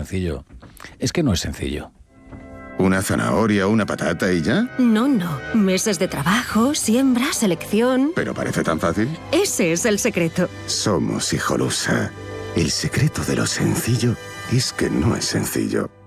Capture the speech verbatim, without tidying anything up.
sencillo. Es que no es sencillo. ¿Una zanahoria o una patata y ya? No, no. Meses de trabajo, siembra, selección... ¿Pero parece tan fácil? Ese es el secreto. Somos Hijolusa. El secreto de lo sencillo es que no es sencillo.